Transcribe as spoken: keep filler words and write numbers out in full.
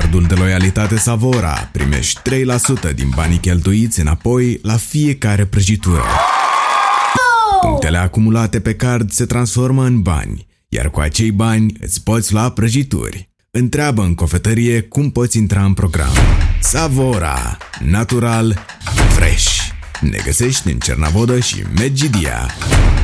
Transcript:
cardul de loialitate Savora primești trei la sută din banii cheltuiți înapoi la fiecare prăjitură. Punctele acumulate pe card se transformă în bani, iar cu acei bani îți poți lua prăjituri. Întreabă în cofetărie cum poți intra în program. Savora, natural, fresh. Ne găsești în Cernavodă și Medgidia.